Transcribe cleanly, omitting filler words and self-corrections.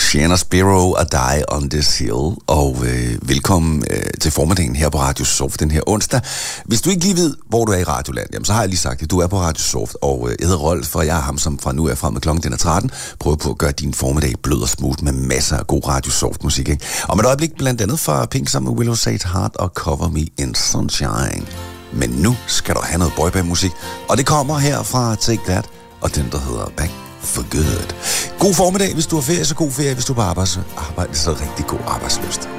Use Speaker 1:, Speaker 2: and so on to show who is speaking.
Speaker 1: Sienna Sparrow og Die on This Hill, og velkommen til formiddagen her på Radio Soft den her onsdag. Hvis du ikke lige ved, hvor du er i Radioland, jamen, så har jeg lige sagt det. Du er på Radio Soft, og jeg hedder Rolf, og jeg er ham, som fra nu er frem med klokken den er 13, prøver på at gøre din formiddag blød og smooth med masser af god Radio Soft musik, ikke? Og med et øjeblik blandt andet fra Pink sammen med Willow Sage Heart og Cover Me in Sunshine. Men nu skal du have noget boyband-musik, og det kommer her fra Take That, og den der hedder Back for Good. God formiddag, hvis du har ferie, så god ferie, hvis du er på arbejde, så rigtig god arbejdsløst.